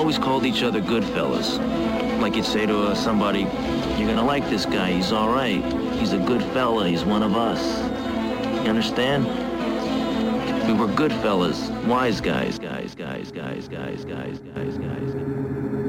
always called each other good fellas. Like you'd say to somebody, you're gonna like this guy, he's all right. He's a good fella, he's one of us. You understand? We were good fellas, wise guys.